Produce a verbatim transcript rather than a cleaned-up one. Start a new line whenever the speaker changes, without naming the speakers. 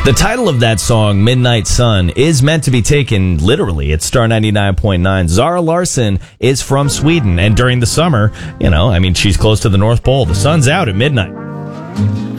The title of that song, Midnight Sun, is meant to be taken literally. It's Star ninety-nine point nine. Zara Larsson is from Sweden, and during the summer, you know, I mean, she's close to the North Pole. The sun's out at midnight.